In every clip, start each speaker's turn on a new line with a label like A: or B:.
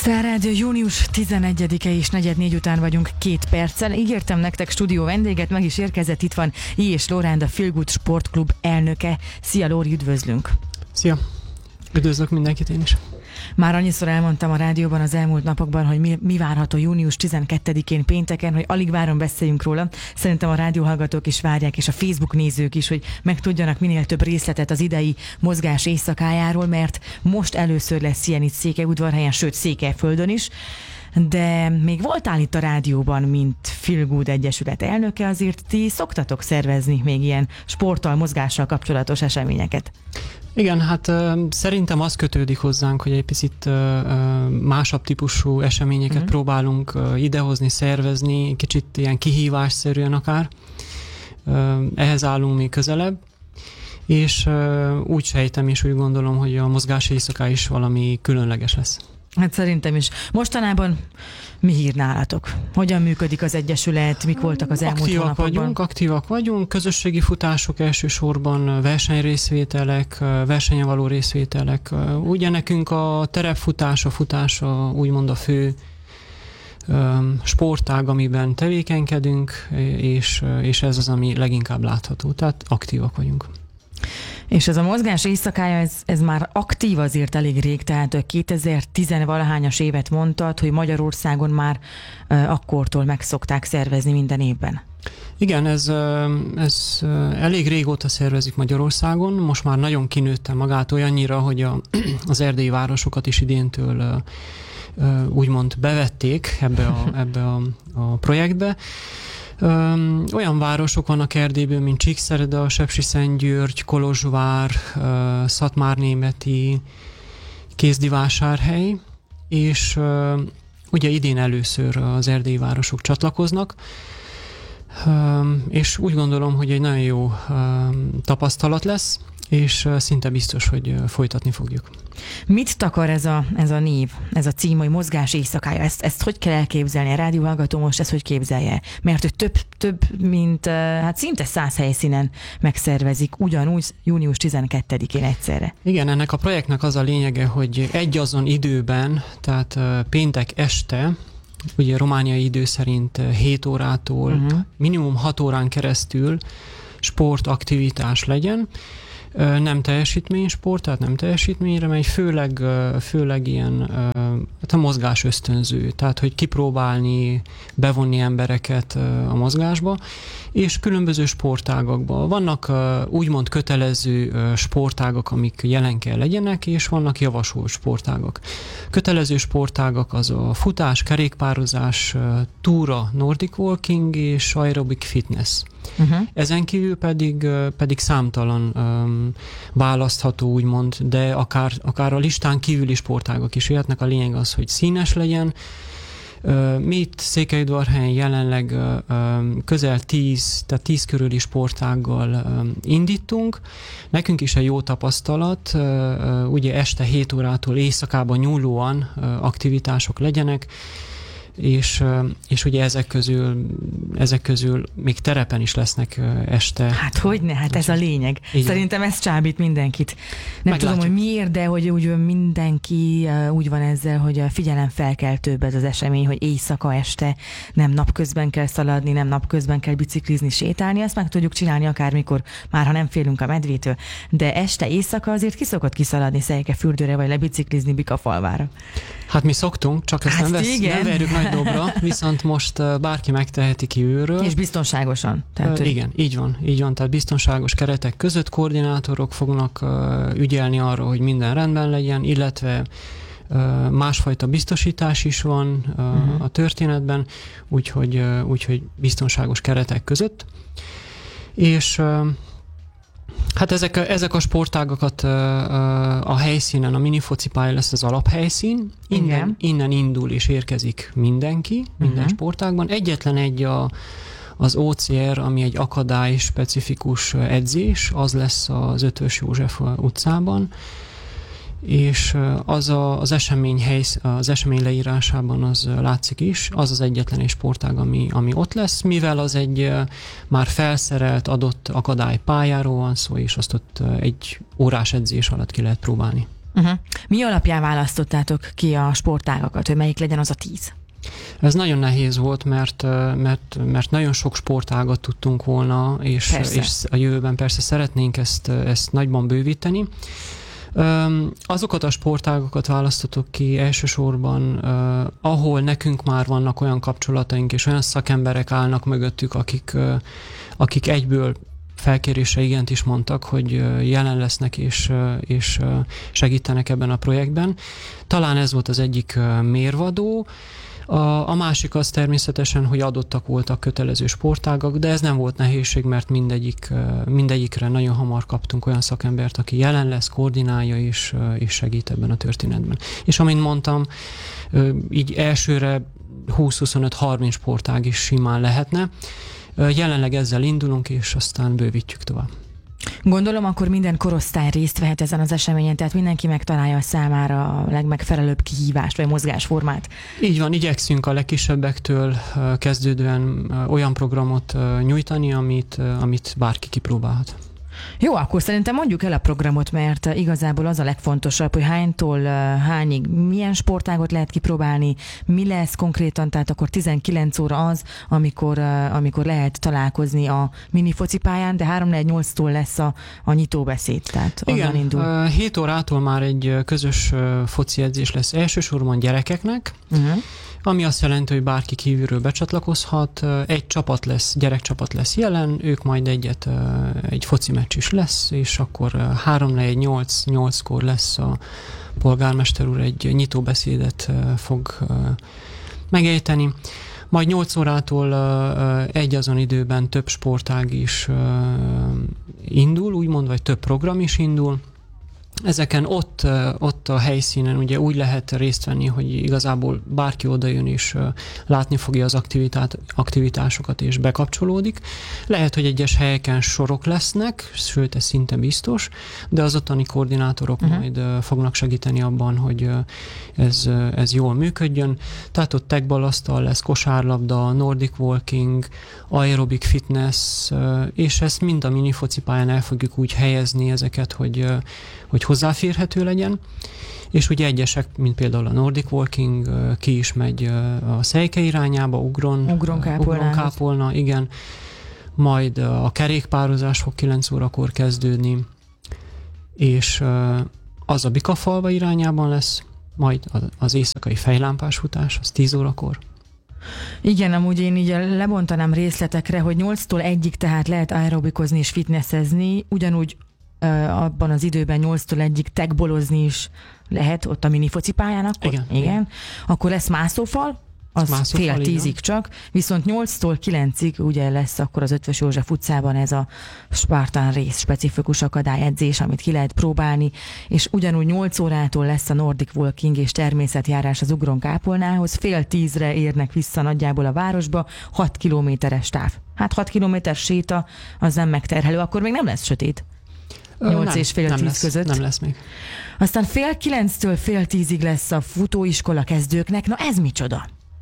A: Star Rádió június 11-e és 4:04 után vagyunk 2 perccel. Ígértem nektek stúdió vendéget, meg is érkezett, itt van I. Lóránd, a Feel Good Sportklub elnöke. Szia Lóri, üdvözlünk!
B: Szia! Üdvözlök mindenkit én is!
A: Már annyiszor elmondtam a rádióban az elmúlt napokban, hogy mi várható június 12-én pénteken, hogy alig várom, beszéljünk róla. Szerintem a rádióhallgatók is várják, és a Facebook nézők is, hogy megtudjanak minél több részletet az idei mozgás éjszakájáról, mert most először lesz ilyen itt Székelyudvarhelyen, sőt Székelyföldön is. De még voltál itt a rádióban, mint Feel Good Egyesület elnöke, azért ti szoktatok szervezni még ilyen sporttal, mozgással kapcsolatos eseményeket.
B: Igen, hát szerintem az kötődik hozzánk, hogy egy picit másabb típusú eseményeket próbálunk idehozni, szervezni, kicsit ilyen kihívásszerűen akár. Ehhez állunk még közelebb, és úgy sejtem és úgy gondolom, hogy a mozgás éjszaká is valami különleges lesz.
A: Hát szerintem is. Mostanában mi hír nálatok? Hogyan működik az Egyesület? Mik voltak az elmúlt hónapokban?
B: Aktívak vagyunk, közösségi futások elsősorban, versenyrészvételek, versenyen való részvételek. Ugye nekünk a terepfutás, a futása úgymond a fő sportág, amiben tevékenykedünk, és ez az, ami leginkább látható. Tehát aktívak vagyunk.
A: És ez a mozgás éjszakája, ez már aktív azért elég rég, tehát 2010-valahányas évet mondtad, hogy Magyarországon már akkortól meg szokták szervezni minden évben.
B: Igen, ez elég régóta szervezik Magyarországon, most már nagyon kinőtte magát olyannyira, hogy az erdélyi városokat is idéntől úgymond bevették ebbe a projektbe. Olyan városok vannak Erdélyből, mint Csíkszereda, Sepsiszentgyörgy, Kolozsvár, Szatmárnémeti, Kézdivásárhely, és ugye idén először az erdélyi városok csatlakoznak, és úgy gondolom, hogy egy nagyon jó tapasztalat lesz, és szinte biztos, hogy folytatni fogjuk.
A: Mit takar ez a név, ez a cím, hogy mozgás éjszakája? Ezt hogy kell elképzelni? A rádióhallgató most ezt hogy képzelje? Mert hogy több mint hát szinte 100 helyszínen megszervezik ugyanúgy június 12-én egyszerre.
B: Igen, ennek a projektnek az a lényege, hogy egyazon időben, tehát péntek este, ugye romániai idő szerint 7 órától minimum 6 órán keresztül sportaktivitás legyen. Nem teljesítménysport, tehát nem teljesítményre megy, főleg ilyen a mozgás ösztönző, tehát hogy kipróbálni, bevonni embereket a mozgásba, és különböző sportágakban. Vannak úgymond kötelező sportágak, amik jelen kell legyenek, és vannak javasolt sportágak. Kötelező sportágak az a futás, kerékpározás, túra, nordic walking és aerobic fitness. Ezen kívül pedig számtalan választható, úgymond, de akár a listán kívüli sportágak is jöhetnek. A lényeg az, hogy színes legyen. Mi itt Székelyudvarhelyen jelenleg közel 10 körüli sportággal indítunk. Nekünk is egy jó tapasztalat, ugye este 7 órától éjszakában nyúlóan aktivitások legyenek, és ugye ezek közül még terepen is lesznek este.
A: Hát hogyne, hát ez a lényeg. Igen. Szerintem ez csábít mindenkit. Nem tudom, hogy miért, de hogy úgy mindenki úgy van ezzel, hogy a figyelemfelkeltőbb ez az esemény, hogy éjszaka este nem napközben kell szaladni, nem napközben kell biciklizni, sétálni, ezt meg tudjuk csinálni akármikor, már ha nem félünk a medvétől. De este éjszaka azért ki szokott kiszaladni Székelyfürdőre, vagy lebiciklizni Bikafalvára.
B: Hát mi szoktunk, csak ezt nem verjük nagy dobra, viszont most bárki megteheti kívülről.
A: És biztonságosan. Tehát,
B: igen, így van. Tehát biztonságos keretek között koordinátorok fognak ügyelni arra, hogy minden rendben legyen, illetve másfajta biztosítás is van a történetben, úgyhogy biztonságos keretek között. És hát ezek a sportágakat a helyszínen, a minifocipálya lesz az alaphelyszín, innen indul és érkezik mindenki, minden sportágban. Egyetlen egy az OCR, ami egy akadály specifikus edzés, az lesz az Eötvös József utcában, és az esemény leírásában az látszik is, az az egyetlen egy sportág, ami ott lesz, mivel az egy már felszerelt, adott akadálypályáról van szó, és azt ott egy órás edzés alatt ki lehet próbálni.
A: Mi alapján választottátok ki a sportágakat, hogy melyik legyen az a 10?
B: Ez nagyon nehéz volt, mert nagyon sok sportágat tudtunk volna, és a jövőben persze szeretnénk ezt nagyban bővíteni. Azokat a sportágokat választottuk ki elsősorban, ahol nekünk már vannak olyan kapcsolataink, és olyan szakemberek állnak mögöttük, akik egyből felkérésre igent is mondtak, hogy jelen lesznek és segítenek ebben a projektben. Talán ez volt az egyik mérvadó. A másik az természetesen, hogy adottak voltak kötelező sportágak, de ez nem volt nehézség, mert mindegyikre nagyon hamar kaptunk olyan szakembert, aki jelen lesz, koordinálja és segít ebben a történetben. És amint mondtam, így elsőre 20-25-30 sportág is simán lehetne. Jelenleg ezzel indulunk, és aztán bővítjük tovább.
A: Gondolom, akkor minden korosztály részt vehet ezen az eseményen, tehát mindenki megtalálja a számára a legmegfelelőbb kihívást vagy mozgásformát.
B: Így van, igyekszünk a legkisebbektől kezdődően olyan programot nyújtani, amit bárki kipróbálhat.
A: Jó, akkor szerintem mondjuk el a programot, mert igazából az a legfontosabb, hogy hánytól hányig milyen sportágot lehet kipróbálni, mi lesz konkrétan, tehát akkor 19 óra az, amikor lehet találkozni a mini focipályán, de 3-4-8-tól lesz a nyitóbeszéd, tehát onnan indul.
B: 7 órától már egy közös foci edzés lesz elsősorban gyerekeknek, ami azt jelenti, hogy bárki kívülről becsatlakozhat, egy gyerekcsapat lesz jelen, ők majd egy foci meccs is lesz, és akkor 3-4-8-8-kor lesz a polgármester úr egy nyitóbeszédet fog megejteni. Majd 8 órától egy azon időben több sportág is indul, úgymond, vagy több program is indul. Ezeken ott a helyszínen ugye úgy lehet részt venni, hogy igazából bárki odajön és látni fogja az aktivitásokat és bekapcsolódik. Lehet, hogy egyes helyeken sorok lesznek, sőt ez szinte biztos, de az ottani koordinátorok majd fognak segíteni abban, hogy ez jól működjön. Tehát ott tagbalasztal lesz, kosárlabda, nordic walking, aerobik fitness, és ezt mind a mini focipályán el fogjuk úgy helyezni ezeket, hogy hozzáférhető legyen, és ugye egyesek, mint például a Nordic Walking, ki is megy a Szejke irányába, Ugronkápolna, igen, majd a kerékpározás fog 9 órakor kezdődni, és az a Bikafalva irányában lesz, majd az éjszakai fejlámpás futás, az 10 órakor.
A: Igen, amúgy én így lebontanám részletekre, hogy 8-tól 1-ig tehát lehet aerobikozni és fitnessezni, ugyanúgy abban az időben 8-tól 1-ig tagbolozni is lehet ott a mini focipályán akkor? Igen. Akkor lesz mászófal, az fél 10-ig csak, viszont 8-tól 9-ig ugye lesz akkor az Eötvös József utcában ez a Spartan Race specifikus akadályedzés, amit ki lehet próbálni, és ugyanúgy 8 órától lesz a Nordic Walking és természetjárás az Ugronkápolnához, fél 10-re érnek vissza nagyjából a városba, 6 kilométeres táv. Hát 6 kilométer séta, az nem megterhelő, akkor még nem lesz sötét. 8 és fél 10 között.
B: Nem lesz még.
A: Aztán fél 9-től fél 10-ig lesz a futóiskola kezdőknek. Na ez micsoda?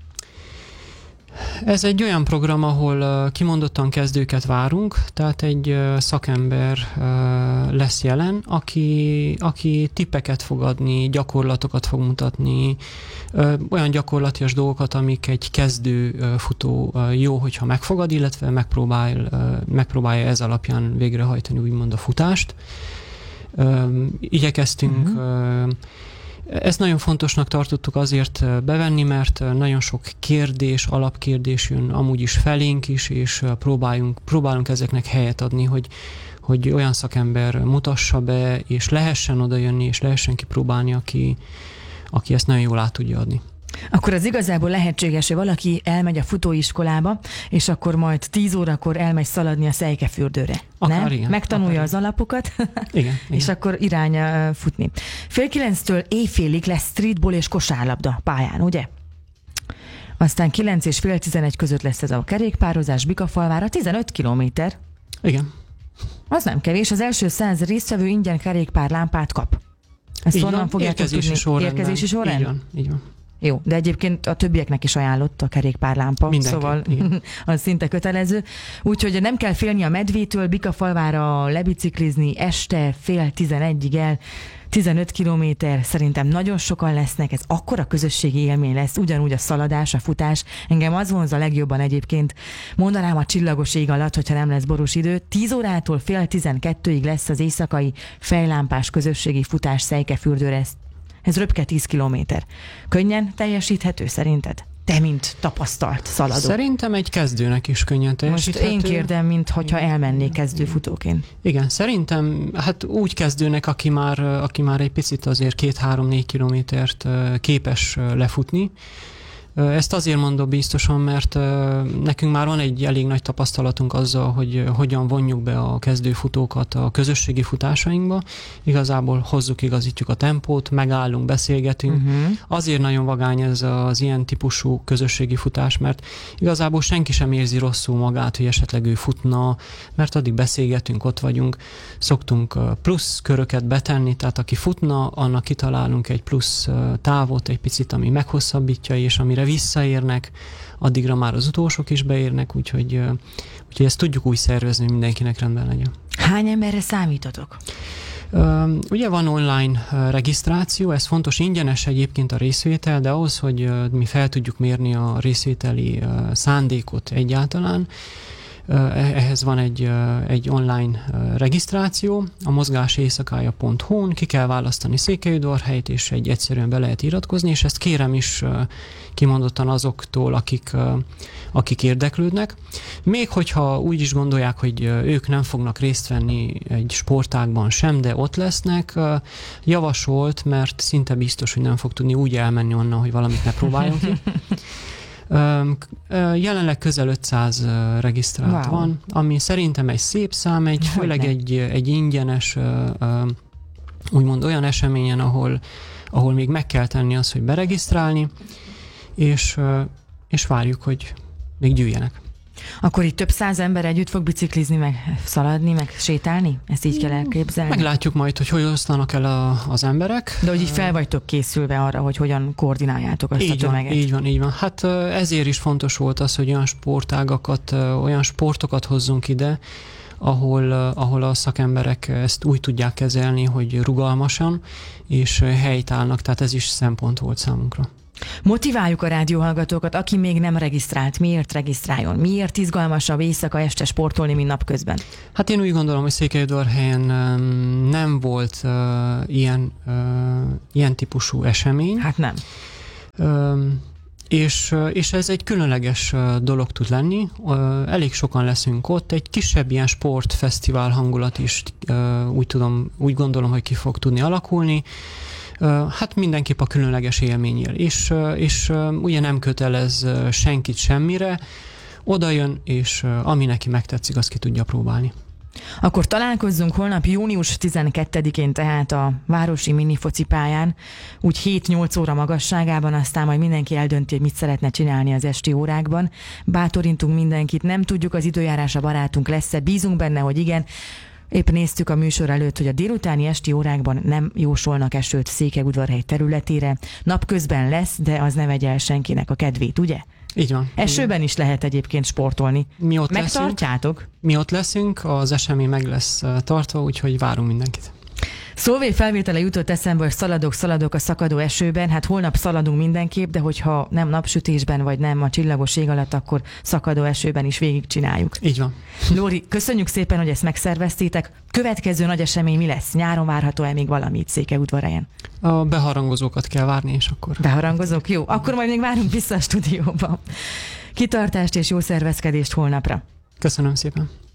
B: Ez egy olyan program, ahol kimondottan kezdőket várunk, tehát egy szakember lesz jelen, aki tippeket fog adni, gyakorlatokat fog mutatni, olyan gyakorlatias dolgokat, amik egy kezdő futó jó, hogyha megfogad, illetve megpróbálja ez alapján végrehajtani úgymond a futást. Igyekeztünk ezt nagyon fontosnak tartottuk azért bevenni, mert nagyon sok alapkérdés jön amúgy is felénk is, és próbálunk ezeknek helyet adni, hogy olyan szakember mutassa be, és lehessen odajönni, és lehessen kipróbálni, aki ezt nagyon jól át tudja adni.
A: Akkor az igazából lehetséges, hogy valaki elmegy a futóiskolába, és akkor majd 10 órakor elmegy szaladni a Szejkefürdőre.
B: Akár igen.
A: Megtanulja az alapokat,
B: igen.
A: És akkor irány futni. Fél 9-től éjfélig lesz streetball és kosárlabda pályán, ugye? Aztán 9 és fél 11 között lesz ez a kerékpározás Bikafalvára, 15 kilométer.
B: Igen.
A: Az nem kevés, az első 100 résztvevő ingyen kerékpárlámpát kap. Ezt honnan fogjátok tudni? Érkezési sorrendben?
B: Így van.
A: Jó, de egyébként a többieknek is ajánlott a kerékpárlámpa,
B: mindenki,
A: szóval az szinte kötelező. Úgyhogy nem kell félni a medvétől, Bikafalvára lebiciklizni este fél 11-ig el, 15 kilométer, szerintem nagyon sokan lesznek, ez akkora közösségi élmény lesz, ugyanúgy a szaladás, a futás. Engem az vonz a legjobban egyébként, mondanám a csillagos ég alatt, hogyha nem lesz borús idő. 10 órától fél 12-ig lesz az éjszakai fejlámpás közösségi futás Szejkefürdőre. Ez röpke 10 kilométer. Könnyen teljesíthető szerinted? Te, mint tapasztalt szaladó.
B: Szerintem egy kezdőnek is könnyen teljesíthető.
A: Most én kérdem, mint hogyha elmennék kezdőfutóként.
B: Igen, szerintem hát úgy kezdőnek, aki már egy picit azért 2-3-4 kilométert képes lefutni. Ezt azért mondom biztosan, mert nekünk már van egy elég nagy tapasztalatunk azzal, hogy hogyan vonjuk be a kezdőfutókat a közösségi futásainkba. Igazából igazítjuk a tempót, megállunk, beszélgetünk. Azért nagyon vagány ez az ilyen típusú közösségi futás, mert igazából senki sem érzi rosszul magát, hogy esetleg ő futna, mert addig beszélgetünk, ott vagyunk. Szoktunk plusz köröket betenni, tehát aki futna, annak kitalálunk egy plusz távot, egy picit, ami meghosszabbítja, és amire visszaérnek, addigra már az utolsók is beérnek, úgyhogy ezt tudjuk úgy szervezni, hogy mindenkinek rendben legyen.
A: Hány emberre számítotok?
B: Ugye van online regisztráció, ez fontos, ingyenes egyébként a részvétel, de ahhoz, hogy mi fel tudjuk mérni a részvételi szándékot egyáltalán, ehhez van egy online regisztráció, a mozgáséjszakája.hu-n, ki kell választani Székelyudvarhelyt, és egyszerűen be lehet iratkozni, és ezt kérem is kimondottan azoktól, akik érdeklődnek. Még hogyha úgy is gondolják, hogy ők nem fognak részt venni egy sportágban sem, de ott lesznek, javasolt, mert szinte biztos, hogy nem fog tudni úgy elmenni onnan, hogy valamit ne próbáljon ki. Jelenleg közel 500 regisztrált van, ami szerintem egy szép szám, főleg egy ingyenes, úgymond olyan eseményen, ahol még meg kell tenni azt, hogy beregisztrálni, és várjuk, hogy még gyűjjenek.
A: Akkor itt több száz ember együtt fog biciklizni, meg szaladni, meg sétálni? Ezt így kell elképzelni?
B: Meglátjuk majd, hogy osztanak el az emberek.
A: De hogy így fel vagytok készülve arra, hogy hogyan koordináljátok azt a tömeget?
B: Így van. Hát ezért is fontos volt az, hogy olyan sportágakat, olyan sportokat hozzunk ide, ahol a szakemberek ezt úgy tudják kezelni, hogy rugalmasan és helytállnak, tehát ez is szempont volt számunkra.
A: Motiváljuk a rádióhallgatókat, aki még nem regisztrált, miért regisztráljon? Miért izgalmasabb éjszaka-este sportolni, mint napközben? Hát
B: én úgy gondolom, hogy Székelyudvarhelyen nem volt ilyen típusú esemény.
A: Hát nem.
B: És ez egy különleges dolog tud lenni. Elég sokan leszünk ott. Egy kisebb ilyen sportfesztivál hangulat is úgy gondolom, hogy ki fog tudni alakulni. Hát mindenképp a különleges élményél. És ugye nem kötelez senkit semmire, oda jön, és ami neki megtetszik, azt ki tudja próbálni.
A: Akkor találkozzunk holnap június 12-én tehát a városi minifocipályán, úgy 7-8 óra magasságában, aztán majd mindenki eldönti, hogy mit szeretne csinálni az esti órákban. Bátorítunk mindenkit, nem tudjuk, az időjárás a barátunk lesz-e, bízunk benne, hogy igen. Épp néztük a műsor előtt, hogy a délutáni esti órákban nem jósolnak esőt Székelyudvarhely területére. Napközben lesz, de az ne vegye el senkinek a kedvét, ugye?
B: Így van.
A: Esőben is lehet egyébként sportolni.
B: Mi ott
A: megtartjátok?
B: Mi ott leszünk, az esemény meg lesz tartva, úgyhogy várunk mindenkit.
A: Szóvé felvétele jutott eszembe, hogy szaladok a szakadó esőben, hát holnap szaladunk mindenképp, de hogyha nem napsütésben, vagy nem a csillagos ég alatt, akkor szakadó esőben is végigcsináljuk.
B: Így van.
A: Lóri, köszönjük szépen, hogy ezt megszerveztétek. Következő nagy esemény mi lesz? Nyáron várható-e még valami itt Székelyudvarhelyen?
B: A beharangozókat kell várni, és akkor...
A: Beharangozók? Jó, akkor majd még várunk vissza a stúdióba. Kitartást és jó szervezkedést holnapra.
B: Köszönöm szépen.